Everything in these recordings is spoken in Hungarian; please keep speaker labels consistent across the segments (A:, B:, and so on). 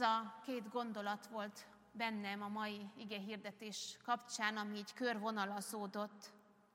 A: Ez a két gondolat volt bennem a mai igehirdetés kapcsán, ami így körvonalazódott.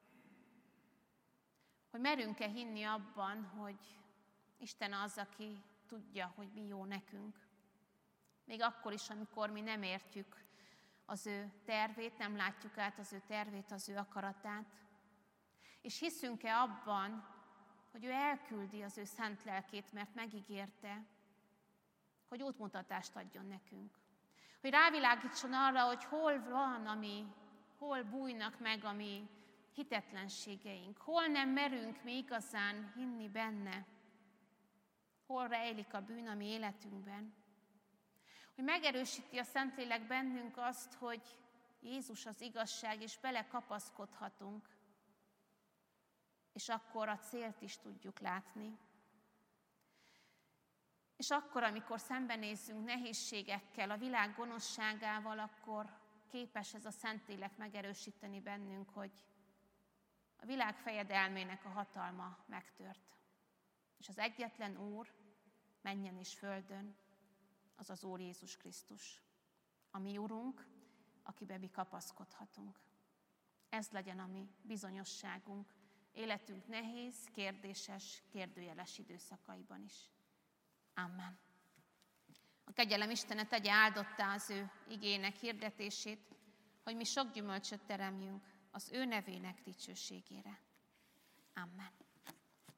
A: Hogy merünk-e hinni abban, hogy Isten az, aki tudja, hogy mi jó nekünk. Még akkor is, amikor mi nem értjük az ő tervét, nem látjuk át az ő tervét, az ő akaratát. És hiszünk-e abban, hogy ő elküldi az ő szent lelkét, mert megígérte, hogy útmutatást adjon nekünk. Hogy rávilágítson arra, hogy hol van, hol bújnak meg a mi hitetlenségeink, hol nem merünk mi igazán hinni benne, hol rejlik a bűn a mi életünkben. Hogy megerősíti a Szentlélek bennünk azt, hogy Jézus az igazság, és belekapaszkodhatunk, és akkor a célt is tudjuk látni. És akkor, amikor szembenézzünk nehézségekkel, a világ gonoszságával, akkor képes ez a Szentlélek megerősíteni bennünk, hogy a világ fejedelmének a hatalma megtört. És az egyetlen Úr mennyen és földön, az az Úr Jézus Krisztus, a mi Urunk, akibe mi kapaszkodhatunk. Ez legyen a mi bizonyosságunk, életünk nehéz, kérdéses, kérdőjeles időszakaiban is. Amen. A kegyelem Istene tegye áldottá az ő igének hirdetését, hogy mi sok gyümölcsöt teremjünk az ő nevének dicsőségére. Amen.